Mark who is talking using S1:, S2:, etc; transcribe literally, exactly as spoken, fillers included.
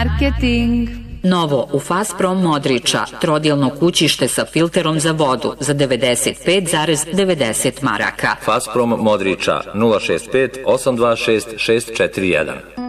S1: Marketing.
S2: Novo u Fasprom Modriča, trodjelno kućište sa filterom za vodu za devedeset pet zarez devedeset maraka.
S3: Fasprom Modriča nula šest pet osam dva šest šest četiri jedan.